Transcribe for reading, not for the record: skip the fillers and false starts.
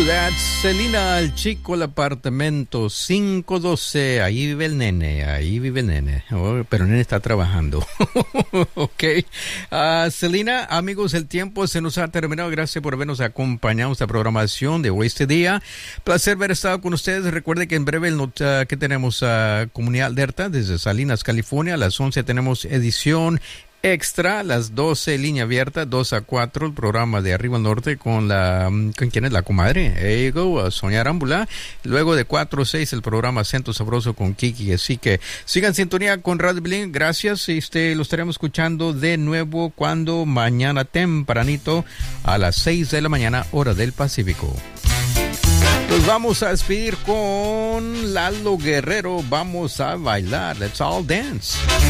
That's Selena, el chico, el apartamento 512. Ahí vive el nene. Oh, pero el nene está trabajando. Ok. Selena, amigos, el tiempo se nos ha terminado. Gracias por habernos acompañado en esta programación de hoy, este día. Placer haber estado con ustedes. Recuerde que en breve que tenemos Comunidad Alerta desde Salinas, California. A las 11 tenemos edición extra, las 12, línea abierta, 2 a 4, el programa de Arriba al Norte con ¿quién es? La comadre, Sonia Arámbula. Luego de 4 a 6, el programa Acento Sabroso con Kiki. Así que sigan en sintonía con Radio Bilín. Gracias. Lo estaremos escuchando de nuevo cuando mañana tempranito a las 6 de la mañana, hora del Pacífico. Nos vamos a despedir con Lalo Guerrero. Vamos a bailar. Let's all dance.